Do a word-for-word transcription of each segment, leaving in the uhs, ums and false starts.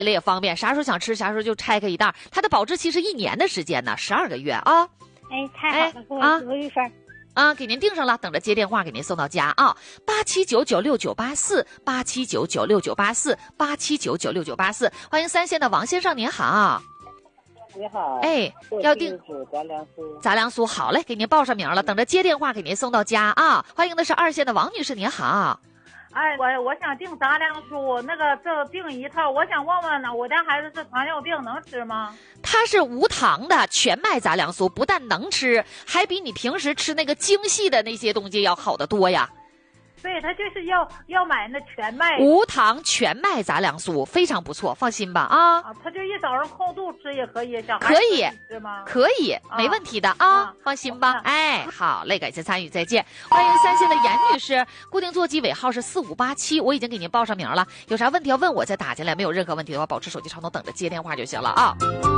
也方便，啥时候想吃啥时候就拆开一袋。它的保质期是一年的时间呢，十二个月啊。 哎，太好了，给我啊留一份。 啊，给您订上了，等着接电话给您送到家啊。八七九九六九八四，八七九九六九八四，八七九九六九八四，欢迎三线的王先生，您好。 你好， 哎，要订杂粮酥， 杂粮酥，好嘞，给您报上名了，等着接电话给您送到家啊。欢迎的是二线的王女士，您好。 哎，我我想订杂粮酥，那个这订一套，我想问问呢，我家孩子是糖尿病，能吃吗？ 它是无糖的全麦杂粮酥，不但能吃，还比你平时吃那个精细的那些东西要好得多呀。 对，他就是要要买那全麦无糖全麦杂粮酥，非常不错，放心吧啊。 啊，他就一早上空肚吃也可以，小孩可以吃吗？ 可以，没问题的啊， 啊放心吧。 啊哎，好嘞，感谢参与，再见。欢迎三线的严女士，固定座机尾号是四五八七，我已经给您报上名了，有啥问题要问我再打进来，没有任何问题的话，保持手机畅通，等着接电话就行了啊。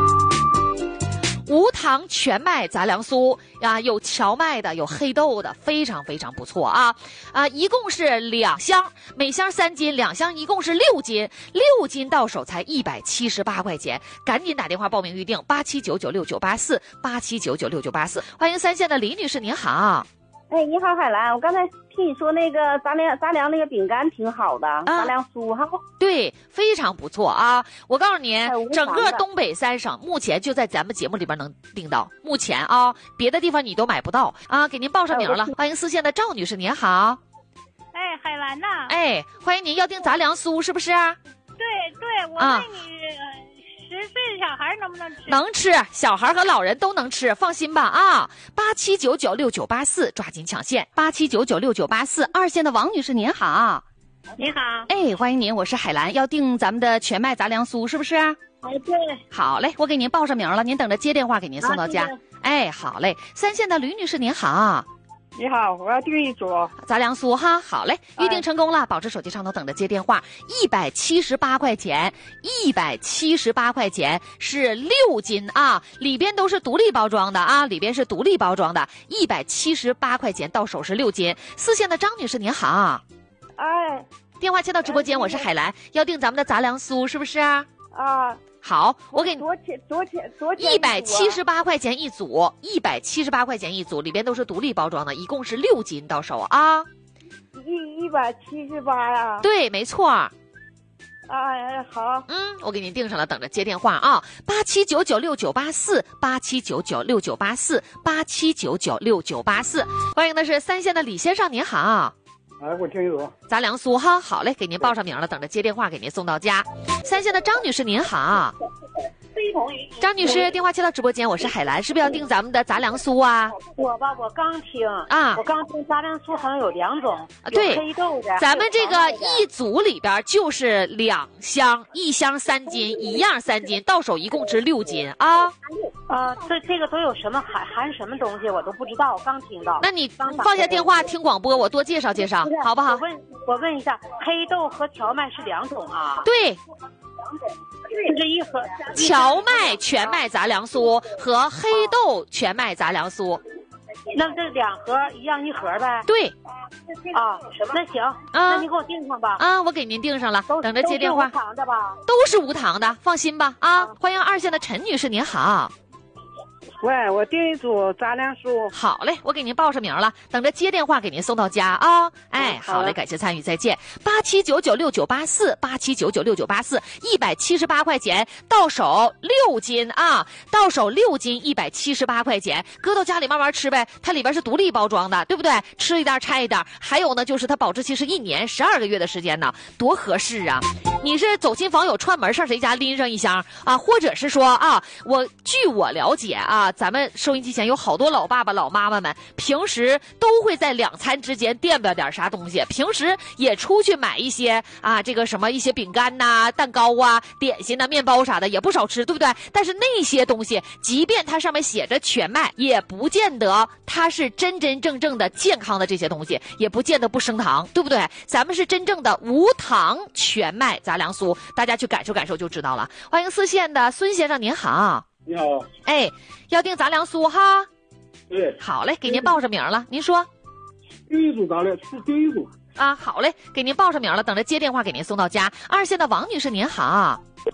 无糖全麦杂粮酥呀，有荞麦的，有黑豆的，非常非常不错啊！啊，一共是两箱，每箱三斤，两箱一共是六斤，六斤到手才一百七十八块钱，赶紧打电话报名预定八七九九六九八四八七九九六九八四，欢迎三线的李女士，您好。 哎，你好，海兰，我刚才听你说那个杂粮杂粮那个饼干挺好的，啊、杂粮酥哈。 对，非常不错啊！我告诉您， 哎、 整个东北三省目前就在咱们节目里边能订到，目前啊，别的地方你都买不到啊！给您报上名了，哎、欢迎四线的赵女士，您好。 哎，海兰呐。 哎，欢迎您，要订杂粮酥是不是？ 对对，我问你。啊十岁的小孩能不能吃？ 能吃，小孩和老人都能吃，放心吧啊！八七九九六九八四，抓紧抢线，八七九九六九八四。二线的王女士您好。 你好。 哎，欢迎您，我是海兰，要订咱们的全麦杂粮酥是不是？ 哎，对。 好嘞，我给您报上名了，您等着接电话给您送到家。啊、哎，好嘞。三线的吕女士您好。 你好，我要订一组杂粮酥哈，好嘞，预定成功了，保持手机畅通，等着接电话。一百七十八块钱，一百七十八块钱是六斤啊，里边都是独立包装的啊，里边是独立包装的，一百七十八块钱到手是六斤。四线的张女士您好， 哎， 电话接到直播间，我是海兰，要订咱们的杂粮酥是不是啊？ 啊。 好，我给你多钱？多钱？多钱？ 一百七十八块钱一组，一百七十八块钱一组，里边都是独立包装的，一共是六斤到手啊。 一一百七十八呀？ 对，没错。 哎，好。 嗯，我给您订上了，等着接电话啊。八七九九六九八四，八七九九六九八四，八七九九六九八四。欢迎的是三线的李先生，您好。 哎，我听一组杂粮酥哈，好嘞，给您报上名了，等着接电话给您送到家。三线的张女士您好。张女士，电话接到直播间，我是海兰，是不是要订咱们的杂粮酥啊？ 我吧，我刚听啊， 我刚听杂粮酥好像有两种， 啊，对， 黑豆的。 咱们这个一组里边就是两箱，一箱三斤，一样三斤，到手一共值六斤啊。 啊，这这个都有什么含含什么东西，我都不知道，我刚听到。 那你放下电话听广播，我多介绍介绍，好不好？ 我问，我问一下，黑豆和荞麦是两种啊？ 对。 这一盒荞麦全麦杂粮酥和黑豆全麦杂粮酥， 那这两盒一样一盒呗？ 对， 啊，那行，啊，那你给我订上吧。 啊，我给您订上了，等着接电话。 都是无糖的吧？ 都是无糖的，放心吧。啊，欢迎二线的陈女士，您好。 喂，我订一组杂粮酥。 好嘞，我给您报上名了，等着接电话给您送到家啊。哎，好嘞，感谢参与，再见。八七九九六九八四，八七九九六九八四，一百七十八块钱到手六斤啊，到手六斤，一百七十八块钱，搁到家里慢慢吃呗。它里边是独立包装的，对不对？吃一袋拆一袋。还有呢，就是它保质期是一年十二个月的时间呢，多合适啊！你是走亲访友串门上谁家拎上一箱啊，或者是说啊，我据我了解啊。咱们收音机前有好多老爸爸老妈妈们，平时都会在两餐之间垫吧点啥东西，平时也出去买一些啊，这个什么一些饼干呐、蛋糕啊、点心呐、面包啥的，也不少吃，对不对？但是那些东西，即便它上面写着全麦，也不见得它是真真正正的健康的这些东西，也不见得不升糖，对不对？咱们是真正的无糖全麦杂粮酥，大家去感受感受就知道了。欢迎四线的孙先生，您好。 你好， 哎，要订杂粮酥哈？ 对， 好嘞，给您报上名了。您说， 第一组杂粮是第一组啊，好嘞，给您报上名了，等着接电话给您送到家。二线的王女士您好。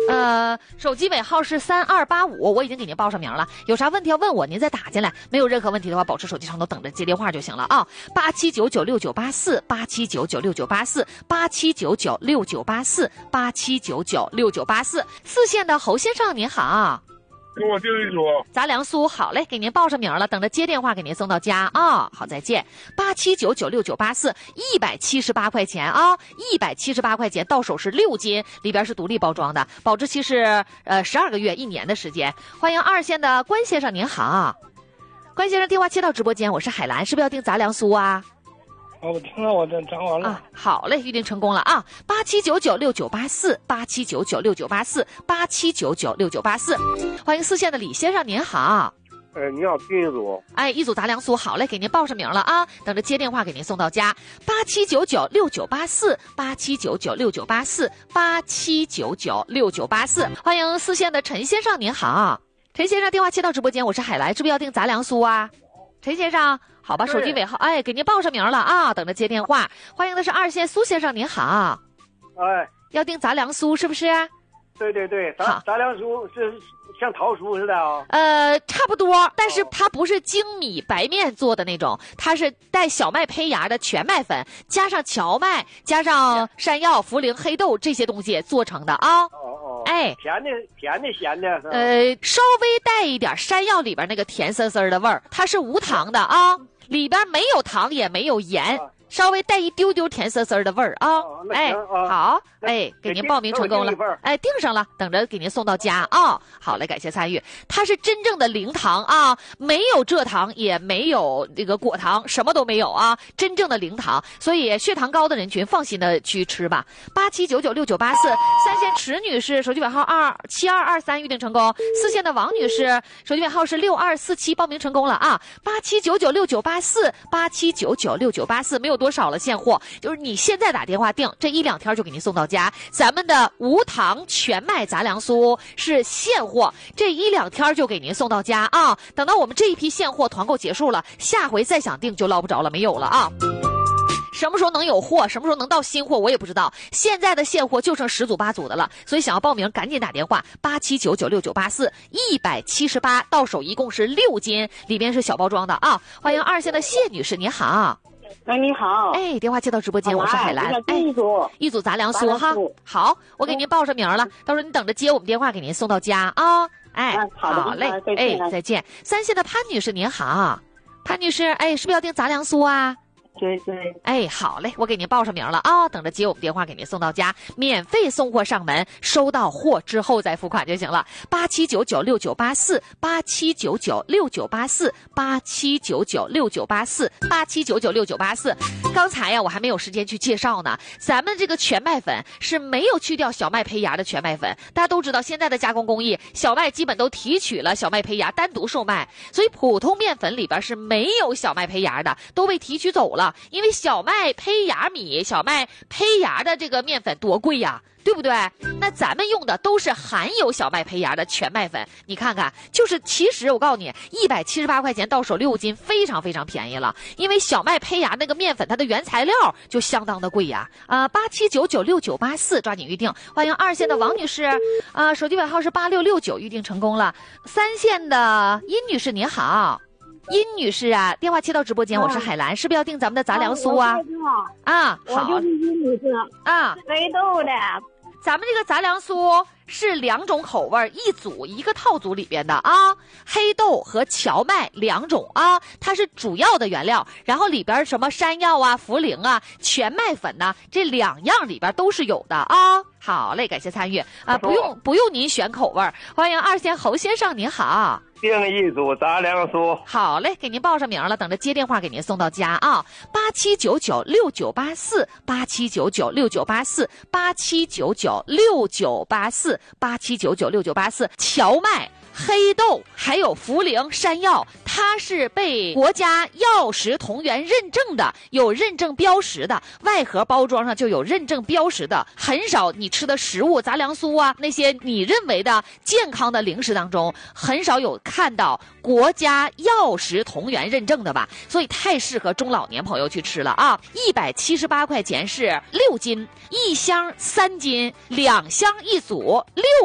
呃，手机尾号是三二八五，我已经给您报上名了。有啥问题要问我，您再打进来。没有任何问题的话，保持手机上都等着接电话就行了啊。八七九九六九八四，八七九九六九八四，八七九九六九八四，八七九九六九八四。四线的侯先生您好。 给我订一组杂粮酥，好嘞，给您报上名了，等着接电话给您送到家啊、哦。好，再见。八七九九六九八四，一百七十八块钱啊，一百七十八块钱，到手是六斤，里边是独立包装的，保质期是呃十二个月，一年的时间。欢迎二线的关先生，您好，关先生电话接到直播间，我是海兰，是不是要订杂粮酥啊？ 啊，我听了，我这讲完了、啊。 好嘞，预定成功了啊！八七九九六九八四，八七九九六九八四，八七九九六九八四。欢迎四线的李先生，您好。 哎，你好，订一组。 哎，一组杂粮酥，好嘞，给您报上名了啊，等着接电话给您送到家。八七九九六九八四，八七九九六九八四，八七九九六九八四。欢迎四线的陈先生，您好。陈先生电话接到直播间，我是海来，是不是要订杂粮酥啊？陈先生。好吧，手机尾号，哎，给您报上名了啊，等着接电话。欢迎的是二线苏先生，您好。 哎， 要订杂粮酥是不是？ 对对对，杂杂粮酥是像桃酥似的啊。 呃，差不多，但是它不是精米白面做的那种，它是带小麦胚芽的全麦粉，加上荞麦，加上山药、茯苓、黑豆这些东西做成的啊。 哦哦。 哎， 甜的甜的咸的。 呃，稍微带一点山药里边那个甜丝丝的味儿，它是无糖的啊。里边没有糖也没有盐，啊、稍微带一丢丢甜丝丝的味儿啊！哦、哎， 啊、 好，哎，给您报名成功了，哎，订上了，等着给您送到家啊、哦！好嘞，感谢参与。它是真正的零糖啊，没有蔗糖，也没有这个果糖，什么都没有啊，真正的零糖。所以血糖高的人群放心的去吃吧。八七九九六九八四，三线池女士手机尾号二七二二三预定成功。四线的王女士手机尾号是六二四七，报名成功了啊！八七九九六九八四，八七九九六九八四，没有多少了，现货，就是你现在打电话订，这一两天就给您送到家。咱们的无糖全麦杂粮酥是现货，这一两天就给您送到家啊！等到我们这一批现货团购结束了，下回再想订就捞不着了，没有了啊！什么时候能有货，什么时候能到新货，我也不知道。现在的现货就剩十组八组的了，所以想要报名赶紧打电话八七九九六九八四，一百七十八，到手一共是六斤，里边是小包装的啊！欢迎二线的谢女士，你好。 哎，你好！ 哎，电话接到直播间，我是海兰。 哎，一组一组杂粮酥哈。好，我给您报上名了，到时候你等着接我们电话，给您送到家啊。哎， 啊、好, 好嘞，哎，再见。三线的潘女士您好，潘女士，哎，是不是要订杂粮酥啊？ 对对， 哎，好嘞，我给您报上名了啊，等着接我们电话给您送到家，免费送货上门，收到货之后再付款就行了。八七九九六九八四，八七九九六九八四，八七九九六九八四，八七九九六九八四。刚才呀，我还没有时间去介绍呢。咱们这个全麦粉是没有去掉小麦胚芽的全麦粉，大家都知道现在的加工工艺，小麦基本都提取了小麦胚芽单独售卖，所以普通面粉里边是没有小麦胚芽的，都被提取走了。因为小麦胚芽米、小麦胚芽的这个面粉多贵呀，对不对？那咱们用的都是含有小麦胚芽的全麦粉，你看看，就是其实我告诉你，一百七十八块钱到手六斤，非常非常便宜了。因为小麦胚芽那个面粉，它的原材料就相当的贵呀。啊，八七九九六九八四，抓紧预定。欢迎二线的王女士，啊，手机尾号是八六六九，预定成功了。三线的殷女士您好。殷女士啊，电话接到直播间，我是海兰，是不是要订咱们的杂粮酥啊？啊，好， 我就是殷女士啊， 黑豆的。 咱们这个杂粮酥是两种口味，一组一个套组里边的啊，黑豆和荞麦两种啊，它是主要的原料，然后里边什么山药啊、茯苓啊、全麦粉呐、啊，这两样里边都是有的啊。好嘞，感谢参与啊，不用不用您选口味。欢迎二线侯先生，您好。 订一组杂粮酥， 好嘞，给您报上名了，等着接电话给您送到家啊。八七九九六九八四，八七九九六九八四，八七九九六九八四，八七九九六九八四，荞麦。黑豆还有茯苓、山药，它是被国家药食同源认证的，有认证标识的，外盒包装上就有认证标识的。很少你吃的食物，杂粮酥啊，那些你认为的健康的零食当中，很少有看到国家药食同源认证的吧？所以太适合中老年朋友去吃了啊！一百七十八块钱是六斤，一箱三斤，两箱一组，六